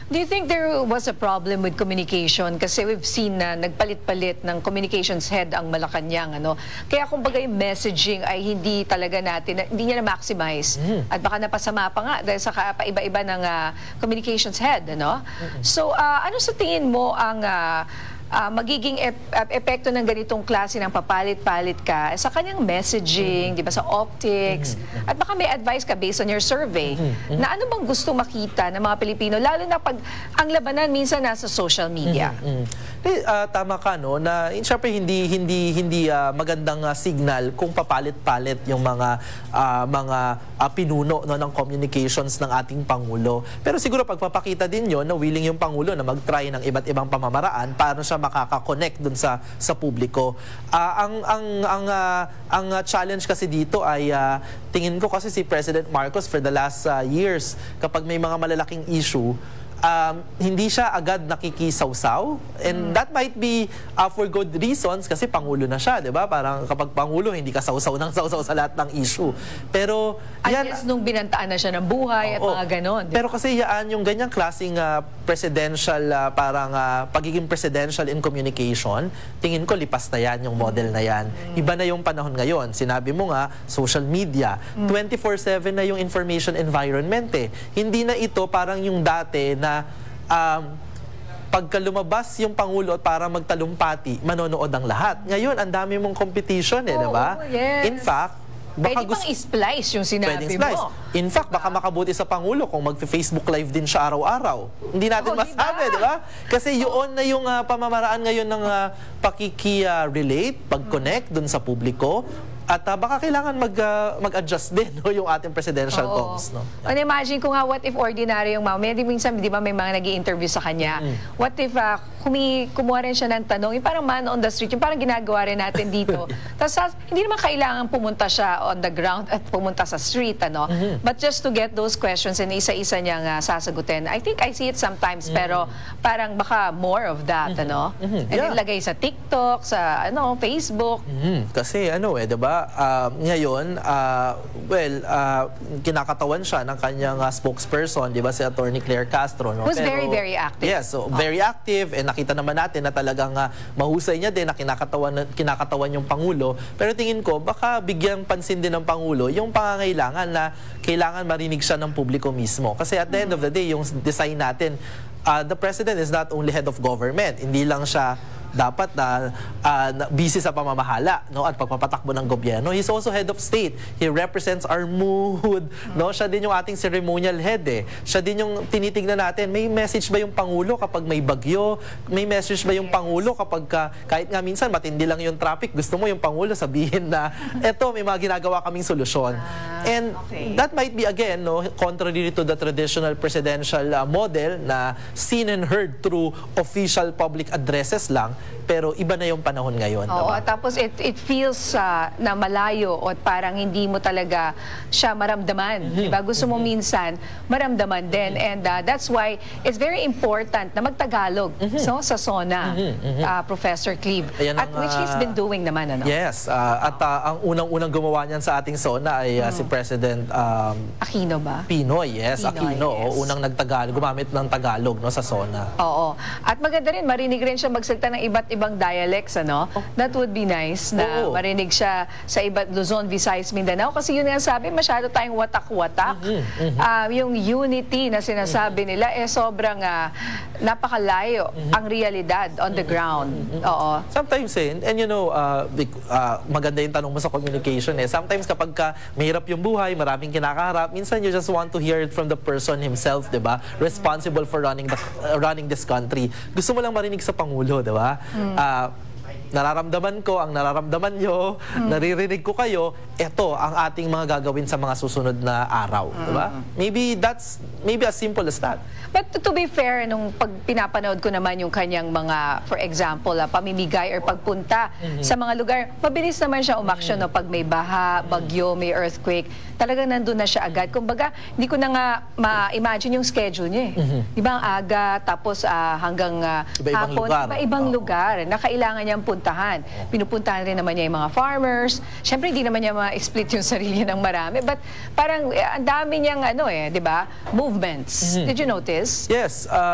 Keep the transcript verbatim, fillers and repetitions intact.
Do you think there was a problem with communication? Kasi we've seen na nagpalit-palit ng communications head ang Malacanang, ano? Kaya kumbaga yung messaging ay hindi talaga natin, hindi niya na-maximize. Mm. At baka napasama pa nga dahil sa paiba-iba ng uh, communications head, ano? Mm-hmm. So, uh, ano sa tingin mo ang uh, uh, magiging ep epekto ng ganitong klase ng papalit-palit ka sa kanyang messaging, mm-hmm. di ba, sa optics, mm-hmm. at baka may advice ka based on your survey, mm-hmm. na ano bang gusto makita ng mga Pilipino, lalo na pag ang labanan minsan nasa social media. Mm-hmm. Eh, uh, tama ka, no, na syempre hindi hindi hindi uh, magandang uh, signal kung papalit-palit yung mga uh, mga uh, pinuno, no, ng communications ng ating Pangulo. Pero siguro pagpapakita din yon na willing yung Pangulo na mag-try ng iba't ibang pamamaraan para siya makaka-connect dun sa sa publiko. Uh, ang ang ang uh, ang uh, challenge kasi dito ay uh, tingin ko kasi si President Marcos for the last uh, years, kapag may mga malalaking issue, Um, hindi siya agad nakikisawsaw, and mm. that might be uh, for good reasons kasi Pangulo na siya, di ba? Parang kapag Pangulo, hindi ka sawsaw ng sawsaw sa lahat ng issue. Pero yan, at nung binantaan na siya ng buhay, oh, at mga ganon. Pero kasi yaan yung ganyang klaseng uh, presidential, uh, parang uh, pagiging presidential in communication, tingin ko lipas na yan yung model na yan. Mm. Iba na yung panahon ngayon. Sinabi mo nga, social media, mm. twenty-four seven na yung information environment eh. Hindi na ito parang yung dati na Um, pagka lumabas yung Pangulo at para magtalumpati, manonood ang lahat. Ngayon, ang dami mong competition eh, oh, diba? Yes. In fact, baka pwede pang i-splice yung sinabi splice. mo. In fact, baka makabuti sa Pangulo kung mag-Facebook Live din siya araw-araw. Hindi natin oh, masabi, diba? Di ba? Kasi yun na yung uh, pamamaraan ngayon ng uh, pakiki-relate, pag-connect dun sa publiko. At uh, baka kailangan mag, uh, mag-adjust din, no, yung ating presidential comms. No? And imagine ko nga, what if ordinary yung mama? May minsan, di ba, may mga nag-i-interview sa kanya. Mm. What if uh, kumi kumuha rin siya ng tanong, yung parang man on the street, yung parang ginagawa rin natin dito. Tapos hindi naman kailangan pumunta siya on the ground at pumunta sa street, ano? Mm-hmm. But just to get those questions and isa-isa niyang uh, sasagutin. I think I see it sometimes, mm-hmm. pero parang baka more of that, mm-hmm. ano? Mm-hmm. And yeah. ilagay sa TikTok, sa ano, Facebook. Mm-hmm. Kasi ano eh, diba? Uh, ngayon, uh, well, uh, kinakatawan siya ng kanyang uh, spokesperson, di ba, si Attorney Claire Castro. No? Who's Pero, very, very active. Yes, so oh. very active, and nakita naman natin na talagang uh, mahusay niya din na kinakatawan, kinakatawan yung Pangulo. Pero tingin ko, baka bigyan pansin din ng Pangulo yung pangangailangan na kailangan marinig siya ng publiko mismo. Kasi at the end of the day, yung design natin, uh, the President is not only head of government, hindi lang siya dapat na uh, busy sa pamamahala, no, at pagpapatakbo ng gobyerno. He's also head of state. He represents our mood, no. Siya din yung ating ceremonial head eh. Siya din yung tinitignan natin, may message ba yung Pangulo kapag may bagyo? May message ba yung Pangulo kapag ka, kahit nga minsan matindi lang yung traffic, gusto mo yung Pangulo sabihin na eto, may mga ginagawa kaming solusyon. And okay. that might be again, no, contrary to the traditional presidential uh, model na seen and heard through official public addresses lang. Pero iba na yung panahon ngayon. Oo, diba? Tapos it, it feels uh, na malayo o parang hindi mo talaga siya maramdaman. Mm-hmm. Diba? Gusto mo minsan maramdaman din. And uh, that's why it's very important na magtagalog, mm-hmm. so, sa SONA, mm-hmm. uh, Professor Cleve. Ayan at ang, which he's been doing naman. Ano? Yes. Uh, at uh, ang unang-unang gumawa niyan sa ating SONA ay uh, mm. si President um, Aquino ba? Pinoy, yes. Pinoy, Aquino. yes. O, unang nagtagalog, gumamit ng Tagalog, no, sa SONA. Oo. At maganda rin, marinig rin siya magsalita ng iba't ibang dialects, ano? Oh. That would be nice na oh. marinig siya sa iba't Luzon, Visayas, Mindanao. Kasi yun nga sabi, masyado tayong watak-watak. Mm-hmm. Mm-hmm. Uh, yung unity na sinasabi mm-hmm. nila, eh sobrang uh, napakalayo mm-hmm. ang realidad on the ground. Mm-hmm. Oo. Sometimes eh, and you know, uh, uh, maganda yung tanong mo sa communication eh. Sometimes kapag ka mahirap yung buhay, maraming kinakaharap, minsan you just want to hear it from the person himself, di ba? Responsible for running the, uh, running this country. Gusto mo lang marinig sa Pangulo, di ba? Mm. Uh, nararamdaman ko, ang nararamdaman nyo, mm. naririnig ko kayo, eto ang ating mga gagawin sa mga susunod na araw. Mm. Diba? Maybe that's, maybe as simple as that. But to, to be fair, nung pag pinapanood ko naman yung kanyang mga, for example, uh, pamimigay or pagpunta mm-hmm. sa mga lugar, mabilis naman siya umaksyon mm-hmm. no, pag may baha, bagyo, may earthquake, talagang nandun na siya agad. Kumbaga, hindi ko na nga ma-imagine yung schedule niya eh. Mm-hmm. Diba ang aga, tapos uh, hanggang uh, iba-ibang hapon, lugar, iba-ibang oh. lugar na kailangan niyang puntahan. Oh. Pinupuntahan rin naman niya yung mga farmers. Siyempre, hindi naman niya ma-split yung sarili ng marami. But parang, ang dami niyang ano eh, di ba, movements. Mm-hmm. Did you notice? Yes. Uh,